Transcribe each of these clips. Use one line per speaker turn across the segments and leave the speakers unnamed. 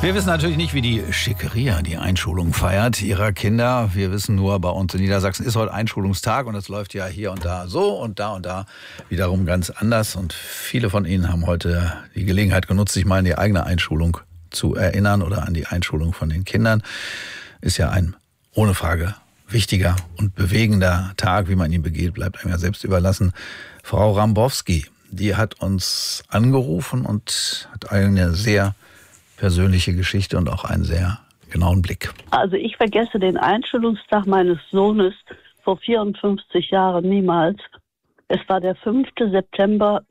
Wir wissen natürlich nicht, wie die Schickeria die Einschulung feiert ihrer Kinder. Wir wissen nur, bei uns in Niedersachsen ist heute Einschulungstag und es läuft ja hier und da so und da wiederum ganz anders. Und viele von Ihnen haben heute die Gelegenheit genutzt, sich mal an die eigene Einschulung zu erinnern oder an die Einschulung von den Kindern. Ist ja ein, ohne Frage, wichtiger und bewegender Tag. Wie man ihn begeht, bleibt einem ja selbst überlassen. Frau Rambowski, die hat uns angerufen und hat eine sehr persönliche Geschichte und auch einen sehr genauen Blick.
Also ich vergesse den Einschulungstag meines Sohnes vor 54 Jahren niemals. Es war der 5. September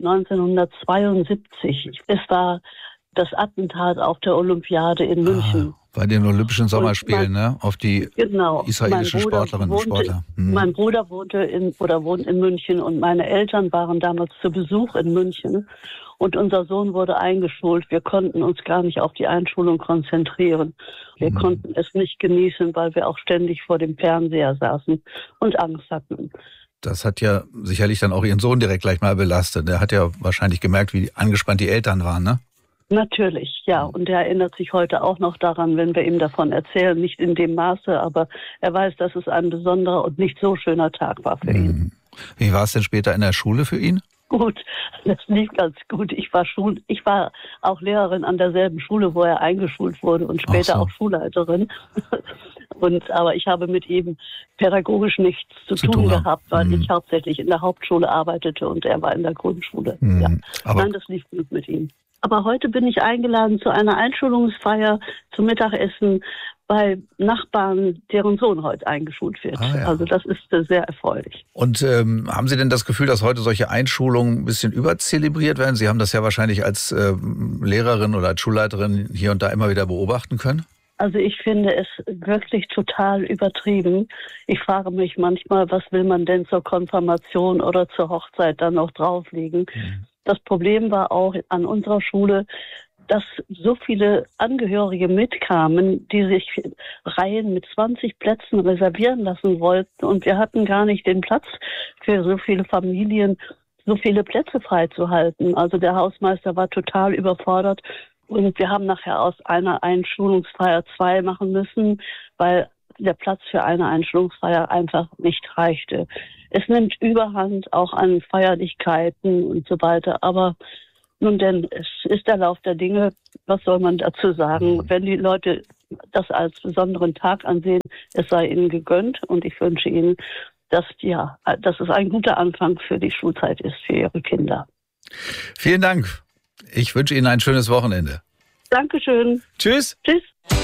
1972. Es war das Attentat auf der Olympiade in München.
Bei den Olympischen Sommerspielen, ne? Auf die israelischen Sportlerinnen und Sportler.
Mein Bruder wohnt in München und meine Eltern waren damals zu Besuch in München. Und unser Sohn wurde eingeschult. Wir konnten uns gar nicht auf die Einschulung konzentrieren. Wir konnten es nicht genießen, weil wir auch ständig vor dem Fernseher saßen und Angst hatten.
Das hat ja sicherlich dann auch Ihren Sohn direkt gleich mal belastet. Der hat ja wahrscheinlich gemerkt, wie angespannt die Eltern waren, ne?
Natürlich, ja. Und er erinnert sich heute auch noch daran, wenn wir ihm davon erzählen. Nicht in dem Maße, aber er weiß, dass es ein besonderer und nicht so schöner Tag war für ihn.
Wie war es denn später in der Schule für ihn?
Gut, das lief ganz gut. Ich war auch Lehrerin an derselben Schule, wo er eingeschult wurde und später auch Schulleiterin. Aber ich habe mit ihm pädagogisch nichts zu tun gehabt, weil ich hauptsächlich in der Hauptschule arbeitete und er war in der Grundschule. Ja. Nein, das lief gut mit ihm. Aber heute bin ich eingeladen zu einer Einschulungsfeier zum Mittagessen bei Nachbarn, deren Sohn heute eingeschult wird. Ja. Also das ist sehr erfreulich.
Und haben Sie denn das Gefühl, dass heute solche Einschulungen ein bisschen überzelebriert werden? Sie haben das ja wahrscheinlich als Lehrerin oder als Schulleiterin hier und da immer wieder beobachten können.
Also ich finde es wirklich total übertrieben. Ich frage mich manchmal, was will man denn zur Konfirmation oder zur Hochzeit dann noch drauflegen? Das Problem war auch an unserer Schule, dass so viele Angehörige mitkamen, die sich Reihen mit 20 Plätzen reservieren lassen wollten. Und wir hatten gar nicht den Platz für so viele Familien, so viele Plätze freizuhalten. Also der Hausmeister war total überfordert. Und wir haben nachher aus einer Einschulungsfeier 2 machen müssen, weil der Platz für eine Einschulungsfeier einfach nicht reichte. Es nimmt Überhand auch an Feierlichkeiten und so weiter. Aber nun denn, es ist der Lauf der Dinge. Was soll man dazu sagen? Wenn die Leute das als besonderen Tag ansehen, es sei ihnen gegönnt. Und ich wünsche ihnen, dass es ein guter Anfang für die Schulzeit ist, für ihre Kinder.
Vielen Dank. Ich wünsche Ihnen ein schönes Wochenende.
Dankeschön.
Tschüss.
Tschüss.